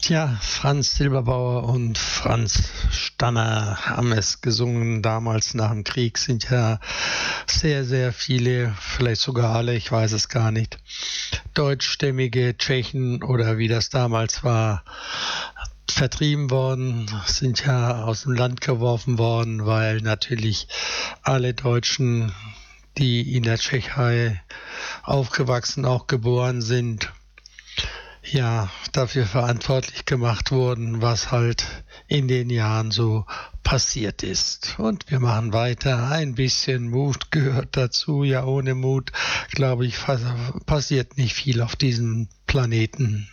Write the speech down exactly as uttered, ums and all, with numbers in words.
Tja, Franz Silberbauer und Franz Stanner haben es gesungen. Damals nach dem Krieg sind ja sehr, sehr viele, vielleicht sogar alle, ich weiß es gar nicht, deutschstämmige Tschechen oder wie das damals war, vertrieben worden, sind ja aus dem Land geworfen worden, weil natürlich alle Deutschen, die in der Tschechei aufgewachsen, auch geboren sind, ja, dafür verantwortlich gemacht wurden, was halt in den Jahren so passiert ist. Und wir machen weiter. Ein bisschen Mut gehört dazu. Ja, ohne Mut, glaube ich, passiert nicht viel auf diesem Planeten.